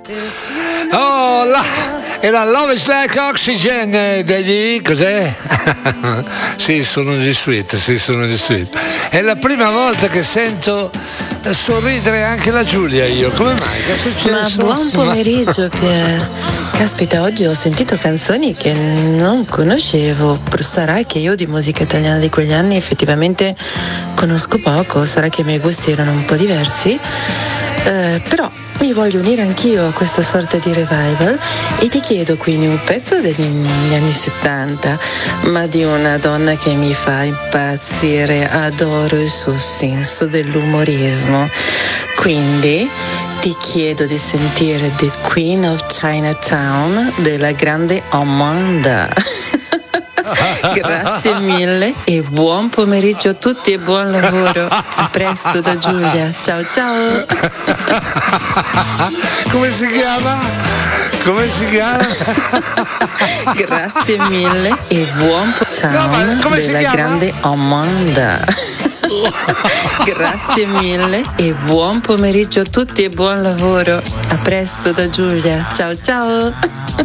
Oh, era Love is Like Oxygen degli... cos'è? Sì, sono gli Sweet. È la prima volta che sento sorridere anche la Giulia io. Come mai? Che è successo? Ma buon pomeriggio Pier. Caspita, oggi ho sentito canzoni che non conoscevo. Sarà che io di musica italiana di quegli anni effettivamente conosco poco, sarà che i miei gusti erano un po' diversi, però mi voglio unire anch'io a questa sorta di revival e ti chiedo quindi un pezzo degli anni 70, ma di una donna che mi fa impazzire, adoro il suo senso dell'umorismo, quindi ti chiedo di sentire The Queen of Chinatown della grande Amanda. Grazie mille e buon pomeriggio a tutti e buon lavoro. A presto da Giulia. Ciao ciao. Come si chiama? Grazie mille e buon pomeriggio della grande Amanda. Grazie mille e buon pomeriggio a tutti e buon lavoro. A presto da Giulia. Ciao ciao.